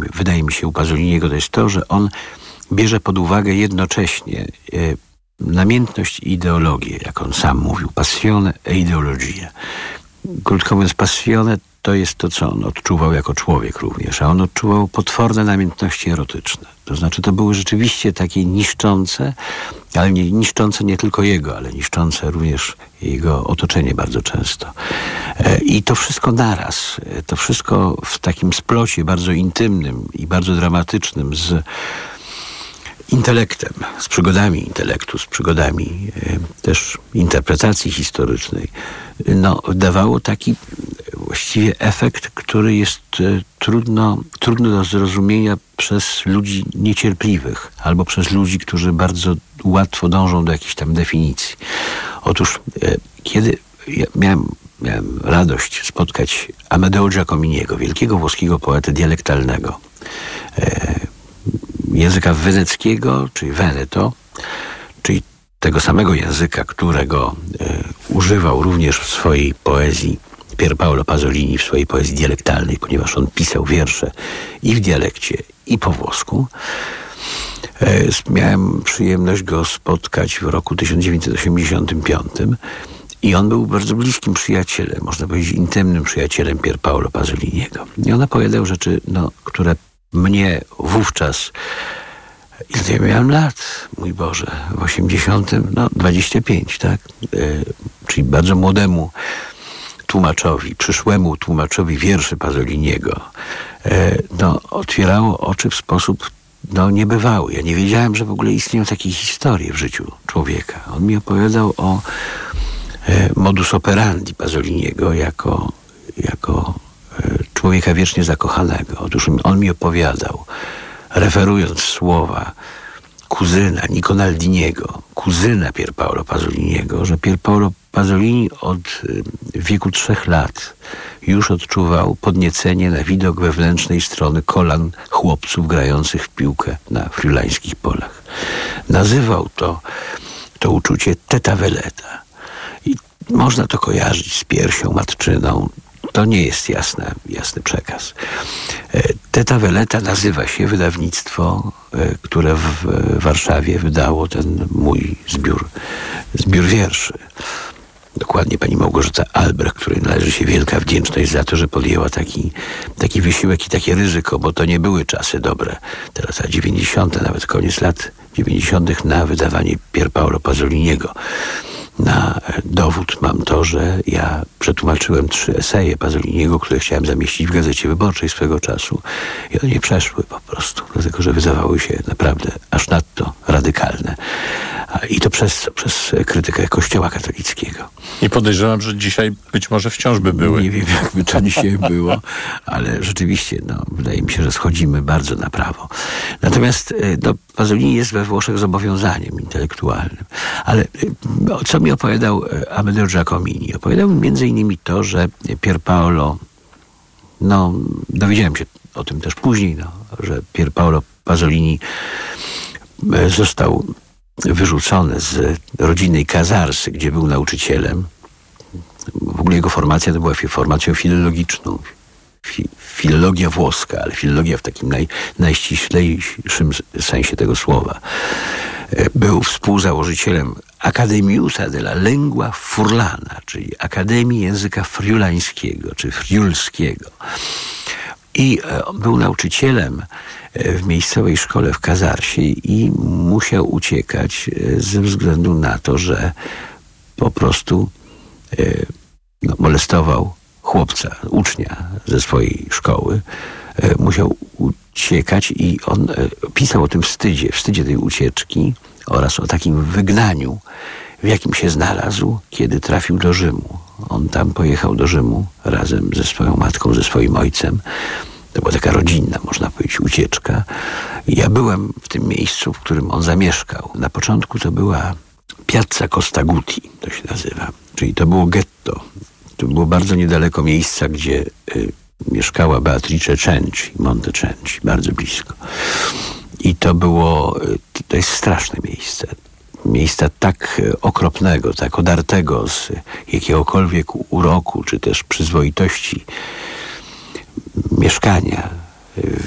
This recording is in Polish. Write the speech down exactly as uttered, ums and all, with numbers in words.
wydaje mi się, u Pasoliniego, to jest to, że on bierze pod uwagę jednocześnie y, namiętność i ideologię, jak on sam mówił, passione e ideologia. Krótko mówiąc, passione to jest to, co on odczuwał jako człowiek również, a on odczuwał potworne namiętności erotyczne. To znaczy, to były rzeczywiście takie niszczące, ale nie, niszczące nie tylko jego, ale niszczące również jego otoczenie bardzo często. E, I to wszystko naraz, to wszystko w takim splocie bardzo intymnym i bardzo dramatycznym z intelektem, z przygodami intelektu, z przygodami e, też interpretacji historycznej, no, dawało taki właściwie efekt, który jest e, trudno, trudny do zrozumienia przez ludzi niecierpliwych albo przez ludzi, którzy bardzo łatwo dążą do jakichś tam definicji. Otóż e, kiedy ja miałem, miałem radość spotkać Amedeo Giacominiego, wielkiego włoskiego poetę dialektalnego, e, języka weneckiego, czyli Veneto, czyli tego samego języka, którego e, używał również w swojej poezji Pier Paolo Pasolini, w swojej poezji dialektalnej, ponieważ on pisał wiersze i w dialekcie, i po włosku. E, miałem przyjemność go spotkać w roku tysiąc dziewięćset osiemdziesiątym piątym i on był bardzo bliskim przyjacielem, można powiedzieć intymnym przyjacielem Pier Paolo Pasoliniego. I on opowiadał rzeczy, no, które mnie wówczas, ile ja miałem lat, mój Boże, w osiemdziesiątym, no dwadzieścia pięć, tak? E, czyli bardzo młodemu tłumaczowi, przyszłemu tłumaczowi wierszy Pasoliniego, e, no, otwierało oczy w sposób no, niebywały. Ja nie wiedziałem, że w ogóle istnieją takie historie w życiu człowieka. On mi opowiadał o e, modus operandi Pasoliniego jako, jako człowieka wiecznie zakochanego. Otóż on mi opowiadał, referując słowa kuzyna Niconaldiniego, kuzyna Pier Paolo Pasoliniego, że Pier Paolo Pasolini od wieku trzech lat już odczuwał podniecenie na widok wewnętrznej strony kolan chłopców grających w piłkę na friulańskich polach. Nazywał to, to uczucie teta veleta. I można to kojarzyć z piersią matczyną. To nie jest jasne, jasny przekaz. Teta Veleta nazywa się wydawnictwo, które w Warszawie wydało ten mój zbiór, zbiór wierszy. Dokładnie pani Małgorzata Albrecht, której należy się wielka wdzięczność za to, że podjęła taki, taki wysiłek i takie ryzyko, bo to nie były czasy dobre. Te lata dziewięćdziesiąte, nawet koniec lat dziewięćdziesiątych na wydawanie Pier Paolo Pasoliniego. Na dowód mam to, że ja przetłumaczyłem trzy eseje Pasoliniego, które chciałem zamieścić w Gazecie Wyborczej swego czasu i one nie przeszły po prostu, dlatego że wydawały się naprawdę aż nadto radykalne. I to przez, przez krytykę Kościoła katolickiego. I podejrzewam, że dzisiaj być może wciąż by były. Nie wiem, jakby to dzisiaj było, ale rzeczywiście, no, wydaje mi się, że schodzimy bardzo na prawo. Natomiast no, Pasolini jest we Włoszech zobowiązaniem intelektualnym. Ale co mi opowiadał Amedeo Giacomini? Opowiadał mi między innymi to, że Pier Paolo, no, dowiedziałem się o tym też później, no, że Pier Paolo Pasolini został wyrzucony z rodzinnej Casarsy, gdzie był nauczycielem. W ogóle jego formacja to była formacją filologiczną. Fi, filologia włoska, ale filologia w takim naj, najściślejszym sensie tego słowa. Był współzałożycielem Academiusa della Lingua Furlana, czyli Akademii Języka Friulańskiego, czy friulskiego. I był nauczycielem w miejscowej szkole w Casarsie i musiał uciekać ze względu na to, że po prostu no, molestował chłopca, ucznia ze swojej szkoły. Musiał uciekać i on pisał o tym wstydzie, wstydzie tej ucieczki oraz o takim wygnaniu, w jakim się znalazł, kiedy trafił do Rzymu. On tam pojechał do Rzymu razem ze swoją matką, ze swoim ojcem. To była taka rodzinna, można powiedzieć, ucieczka. Ja byłem w tym miejscu, w którym on zamieszkał. Na początku to była Piazza Costa Guti, to się nazywa. Czyli to było getto. To było bardzo niedaleko miejsca, gdzie y, mieszkała Beatrice Cenci, Monte Cenci, bardzo blisko. I to było, y, to jest straszne miejsce. Miejsca tak okropnego, tak odartego z jakiegokolwiek uroku, czy też przyzwoitości mieszkania